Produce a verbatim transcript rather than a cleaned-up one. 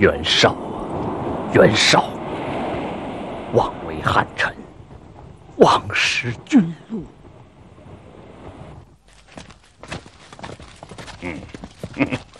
袁绍啊，袁绍，妄为汉臣，妄失君禄。嗯，